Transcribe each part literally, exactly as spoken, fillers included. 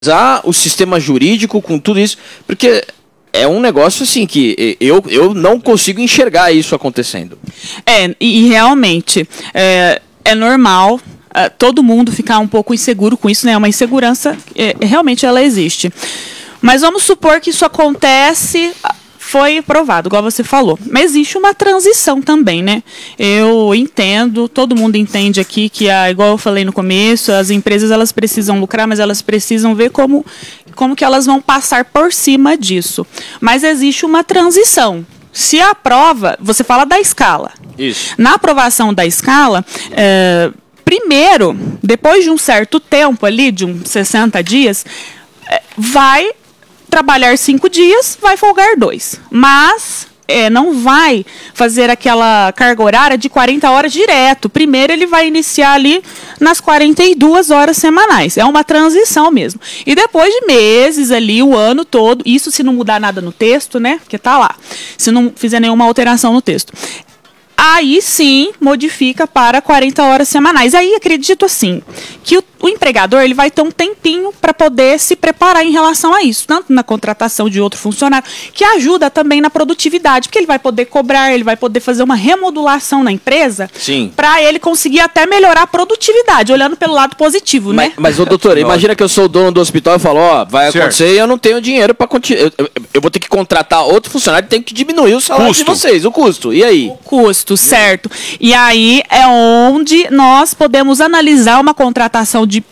o sistema jurídico com tudo isso, porque é um negócio assim que eu, eu não consigo enxergar isso acontecendo. É, e, e realmente é, é normal é, todo mundo ficar um pouco inseguro com isso, né? Uma insegurança, é, realmente ela existe. Mas vamos supor que isso acontece, foi aprovado, igual você falou. Mas existe uma transição também, né? Eu entendo, todo mundo entende aqui que, a, igual eu falei no começo, as empresas elas precisam lucrar, mas elas precisam ver como, como que elas vão passar por cima disso. Mas existe uma transição. Se aprova, você fala da escala. Isso. Na aprovação da escala, é, primeiro, depois de um certo tempo ali, de uns sessenta dias, é, vai trabalhar cinco dias, vai folgar dois. Mas é, não vai fazer aquela carga horária de quarenta horas direto. Primeiro ele vai iniciar ali nas quarenta e duas horas semanais. É uma transição mesmo. E depois de meses ali, o ano todo, isso se não mudar nada no texto, né? Porque tá lá. Se não fizer nenhuma alteração no texto. Aí sim modifica para quarenta horas semanais. Aí acredito assim, que o, o empregador ele vai ter um tempinho para poder se preparar em relação a isso, tanto na contratação de outro funcionário, que ajuda também na produtividade, porque ele vai poder cobrar, ele vai poder fazer uma remodulação na empresa para ele conseguir até melhorar a produtividade, olhando pelo lado positivo, mas, né? Mas, ô, doutora, imagina que eu sou o dono do hospital e falo, ó, vai certo. acontecer e eu não tenho dinheiro para continuar. Eu, eu, eu vou ter que contratar outro funcionário e tenho que diminuir o salário custo. de vocês, o custo. E aí? O custo. Certo. E aí é onde nós podemos analisar uma contratação de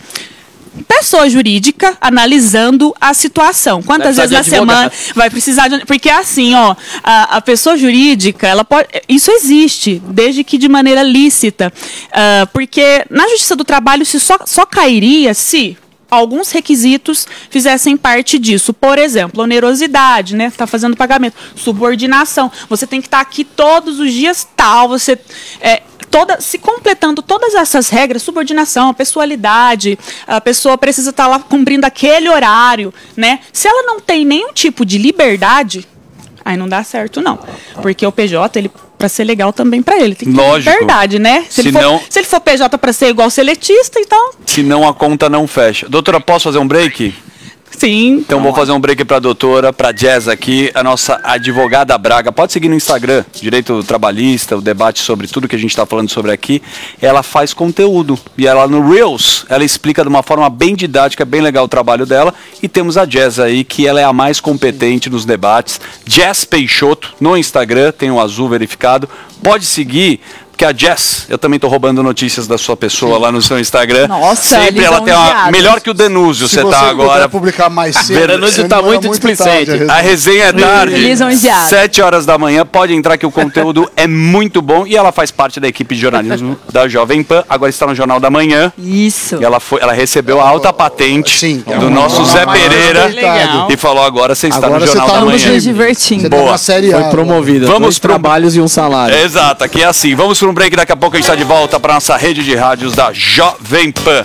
pessoa jurídica, analisando a situação. Quantas vezes na semana vai precisar de... Porque assim, ó, a, a pessoa jurídica, ela pode... Isso existe, desde que de maneira lícita. Uh, porque na Justiça do Trabalho isso só, só cairia se alguns requisitos fizessem parte disso. Por exemplo, onerosidade, né? Tá fazendo pagamento. Subordinação. Você tem que estar aqui todos os dias tal. Você... É, toda, se completando todas essas regras, subordinação, a pessoalidade, a pessoa precisa estar lá cumprindo aquele horário, né? Se ela não tem nenhum tipo de liberdade, aí não dá certo, não. Porque o P J, ele, para ser legal também para ele, tem que ter liberdade, né? Se, se, ele for, não, se ele for P J para ser igual seletista, então... Senão a conta não fecha. Doutora, posso fazer um break? Sim. Então vou fazer um break para a doutora, para a Jazz aqui, a nossa advogada Braga. Pode seguir no Instagram, Direito Trabalhista, o debate sobre tudo que a gente está falando sobre aqui. Ela faz conteúdo e ela no Reels, ela explica de uma forma bem didática, bem legal o trabalho dela. E temos a Jazz aí, que ela é a mais competente nos debates. Jazz Peixoto no Instagram, tem o azul verificado. Pode seguir. Que a Jess, eu também tô roubando notícias da sua pessoa lá no seu Instagram. Nossa, sempre ela tem uma melhor que o Denúzio, você tá agora. Se publicar mais cedo. O Denúzio tá muito displicente. A resenha é tarde, sete horas da manhã, pode entrar que o conteúdo é muito bom e ela faz parte da equipe de jornalismo da Jovem Pan, agora está no Jornal da Manhã. Isso. E ela foi, ela recebeu a alta patente Sim, do é nosso Zé Pereira e falou agora você está agora no Jornal tá da no Manhã. Nos divertindo. Boa. Série foi promovida. Vamos dois pro... trabalhos e um salário. Exato, aqui é assim. Vamos para um break, daqui a pouco a gente está de volta para nossa rede de rádios da Jovem Pan.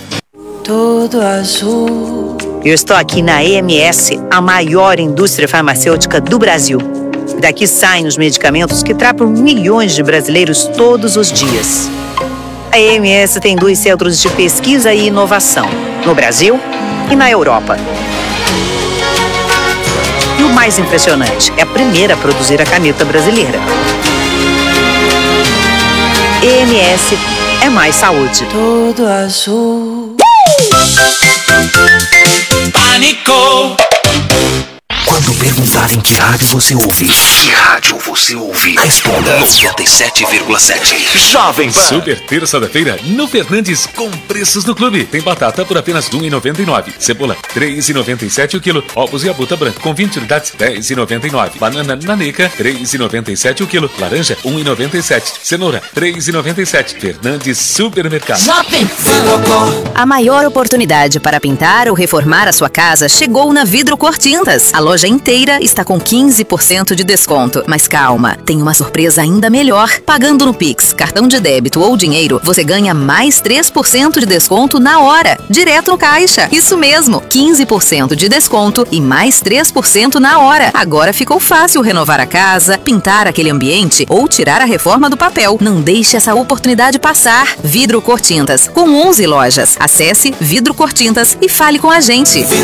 Todo azul. Eu estou aqui na E M S, a maior indústria farmacêutica do Brasil. Daqui saem os medicamentos que tratam milhões de brasileiros todos os dias. A E M S tem dois centros de pesquisa e inovação, no Brasil e na Europa. E o mais impressionante, é a primeira a produzir a caneta brasileira. E M S é mais saúde. Todo azul. Pânico. Quando perguntarem que rádio você ouve, que rádio você ouve, responda noventa e sete vírgula sete. Jovem Pan. Super terça da feira no Fernandes com preços do clube. Tem batata por apenas um real e noventa e nove centavos. Cebola três reais e noventa e sete centavos o quilo. Ovos e abuta branco com vinte unidades dez reais e noventa e nove centavos. Banana naneca três reais e noventa e sete centavos o quilo. Laranja um real e noventa e sete centavos. Cenoura três reais e noventa e sete centavos. Fernandes Supermercado. Jovem Pan. A maior oportunidade para pintar ou reformar a sua casa chegou na Vidro Cor Tintas. A loja loja inteira está com quinze por cento de desconto. Mas calma, tem uma surpresa ainda melhor. Pagando no Pix, cartão de débito ou dinheiro, você ganha mais três por cento de desconto na hora, direto no caixa. Isso mesmo, quinze por cento de desconto e mais três por cento na hora. Agora ficou fácil renovar a casa, pintar aquele ambiente ou tirar a reforma do papel. Não deixe essa oportunidade passar. Vidro Cor Tintas, com onze lojas. Acesse Vidro Cor Tintas e fale com a gente.